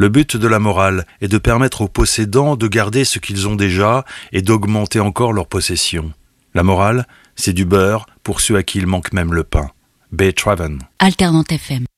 Le but de la morale est de permettre aux possédants de garder ce qu'ils ont déjà et d'augmenter encore leur possession. La morale, c'est du beurre pour ceux à qui il manque même le pain. B. Traven. Alternante FM.